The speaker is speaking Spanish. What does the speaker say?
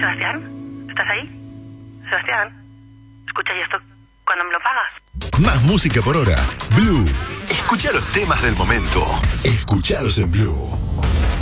Sebastián, ¿estás ahí? Sebastián, escucha, ¿y esto cuándo me lo pagas? Más música por hora. Blue. Escucha los temas del momento. Escuchalos en Blue.